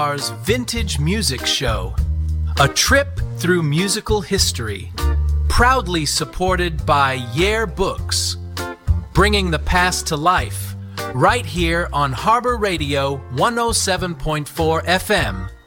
Ours Vintage Music Show, a trip through musical history, proudly supported by Yare Books, bringing the past to life, right here on Harbor Radio 107.4 FM